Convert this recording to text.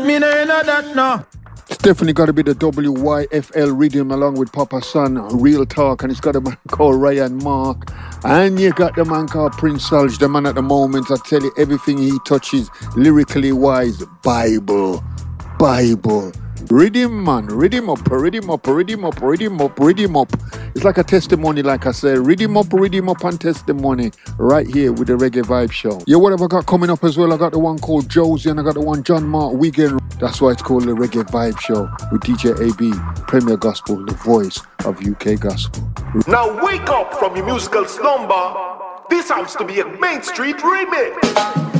Me no know that no. It's definitely got to be the WYFL rhythm along with Papa San, Real Talk, and it's got a man called Ryan Mark, and you got the man called Prince Salge. The man at the moment, I tell you, everything he touches, lyrically wise, Bible. Rhythm, man, rhythm up. It's like a testimony, like I said, rhythm up and testimony right here with the Reggae Vibe Show. Yeah, what have I got coming up as well? I got the one called Josie and I got the one John Mark Wigan. That's why it's called the Reggae Vibe Show with DJ AB, Premier Gospel, the voice of UK Gospel. Now wake up from your musical slumber. This has to be a Main Street remix.